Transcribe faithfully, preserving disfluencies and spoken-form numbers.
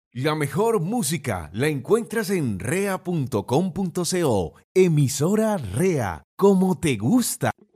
La mejor música la encuentras en rea punto com punto co, emisora Rea, como te gusta.